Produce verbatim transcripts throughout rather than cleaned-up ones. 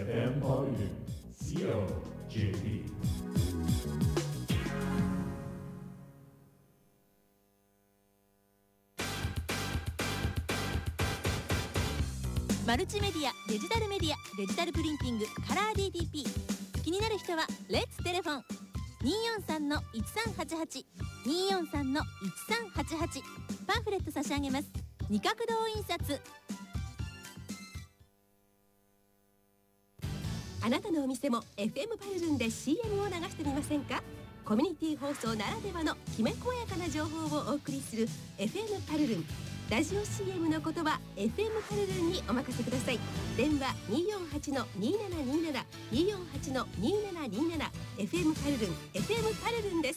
エフエム ポリデン シーオージェーピー。 マルチメディア、デジタルメディア、デジタルプリンティング、カラー ディーティーピー。 気になる人はレッツテレフォン にーよんさんのいちさんはちはち にーよんさんのいちさんはちはち。パンフレット差し上げます。二角堂印刷。 あなたのお店も エフエム パルルンで シーエム を流してみませんか。コミュニティ放送ならではのきめ細やかな情報をお送りする エフエム パルルン。ラジオ シーエム のことは エフエム パルルンにお任せください。電話 にーよんはちのにーななにーなな にーよんはちのにーななにーなな。 エフエム パルルン エフエム パルルンです。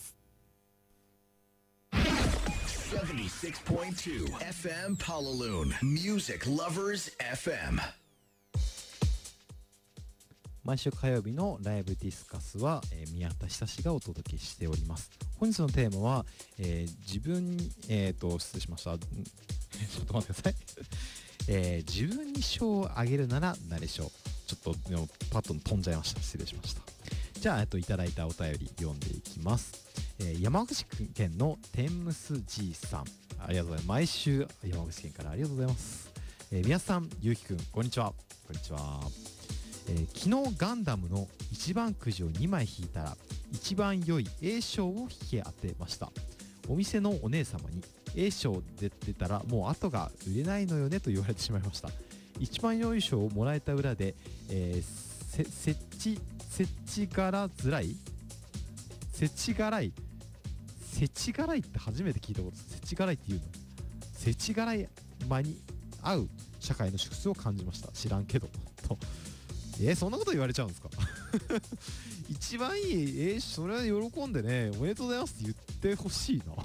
セブンティシックスポイントツー エフエム Palaloon Music Lovers エフエム。 毎週火曜日のライブディスカスは、えー、宮田久志がお届けしております。本日のテーマは、えー、自分に、えーと、失礼しました。ちょっと待ってください。えー、自分に賞をあげるなら誰でしょう。ちょっとでもパッと飛んじゃいました。失礼しました。じゃあ、えっと、いただいたお便り読んでいきます。えー、山口県のテンムス G さん。ありがとうございます。毎週山口県からありがとうございます。えー、宮田さん、ゆうきくん、こんにちは。こんにちは。えー、昨日ガンダムの一番くじをにまい引いたら一番良い A 賞を引き当てました。お店のお姉様に A 賞出てたらもう後が売れないのよねと言われてしまいました。一番良い賞をもらえた裏で、えー、せ設置設置柄づらい設置柄い設置柄いって初めて聞いたことです。設置柄いっていうの設置柄い間に合う社会の縮図を感じました。知らんけどとえー、そんなこと言われちゃうんですか。一番いい、えー、それは喜んでね、おめでとうございますって言ってほしいな。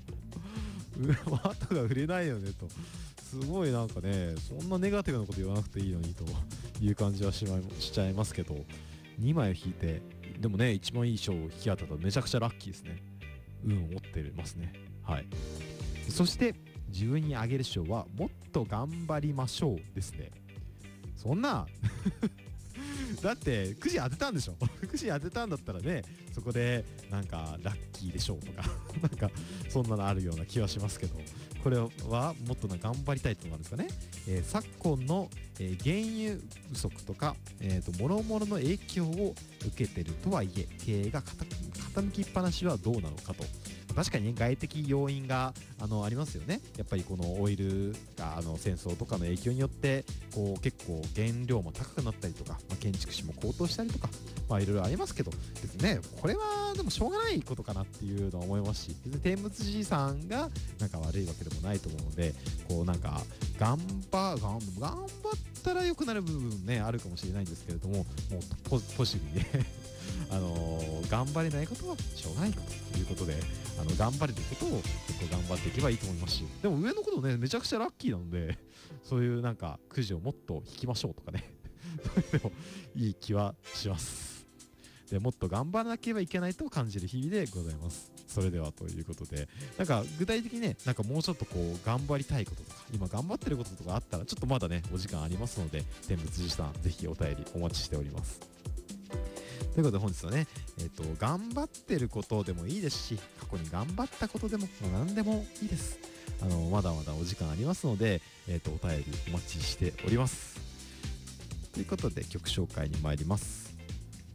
後が売れないよねと。すごいなんかね、そんなネガティブなこと言わなくていいのにという感じはしまいしちゃいますけど、にまいを引いて、でもね、一番いい賞を引き当たったらめちゃくちゃラッキーですね。運を持ってますね。はい。そして、自分にあげる賞は、もっと頑張りましょうですね。そんな、だってくじ当てたんでしょ。くじ当てたんだったらね、そこでなんかラッキーでしょうとかなんかそんなのあるような気はしますけど、これはもっとな頑張りたいってのがあるんですかね。えー、昨今の、えー、原油不足とか、えーと、もろもろの影響を受けてるとはいえ、経営が傾きっぱなしはどうなのかと。確かにね、外的要因が あのありますよね。やっぱりこのオイルがあの戦争とかの影響によってこう結構原料も高くなったりとか、まあ、建築士も高騰したりとか、まあいろいろありますけど、別にね、これはでもしょうがないことかなっていうのは思いますし、別に天仏寺さんがなんか悪いわけでもないと思うので、こうなんか頑張頑頑張ったら良くなる部分ねあるかもしれないんですけれども、もうポポジティブにねあのー、頑張れないことはしょうがないということで、あの頑張れることを結構頑張っていけばいいと思いますし、でも上のことねめちゃくちゃラッキーなので、そういうなんかくじをもっと引きましょうとかねそれでもいい気はします。でもっと頑張らなければいけないと感じる日々でございます。それではということで、なんか具体的にね、なんかもうちょっとこう頑張りたいこととか今頑張ってることとかあったら、ちょっとまだねお時間ありますので、天仏寺さんぜひお便りお待ちしております。ということで本日はね、えっと、頑張ってることでもいいですし、過去に頑張ったことでももう何でもいいです。あの、まだまだお時間ありますので、えっと、お便りお待ちしております。ということで曲紹介に参ります。